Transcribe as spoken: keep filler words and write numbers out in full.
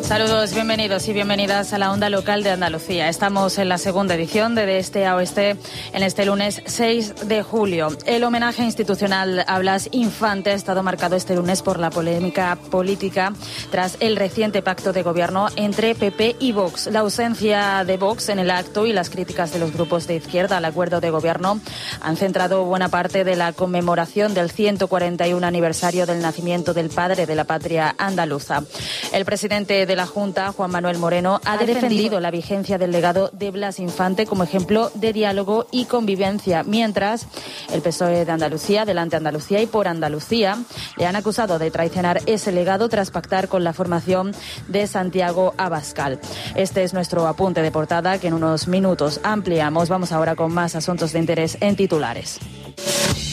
Saludos, bienvenidos y bienvenidas a la Onda Local de Andalucía. Estamos en la segunda edición de De Este a Oeste en este lunes seis de julio. El homenaje institucional a Blas Infante ha estado marcado este lunes por la polémica política tras el reciente pacto de gobierno entre P P y Vox. La ausencia de Vox en el acto y las críticas de los grupos de izquierda al acuerdo de gobierno han centrado buena parte de la conmemoración del ciento cuarenta y uno aniversario del nacimiento del padre de la patria andaluza. El presidente de la Junta, Juan Manuel Moreno, ha, ha defendido, defendido la vigencia del legado de Blas Infante como ejemplo de diálogo y convivencia, mientras el P S O E de Andalucía, Delante Andalucía y Por Andalucía le han acusado de traicionar ese legado tras pactar con la formación de Santiago Abascal. Este es nuestro apunte de portada que en unos minutos ampliamos. Vamos ahora con más asuntos de interés en titulares.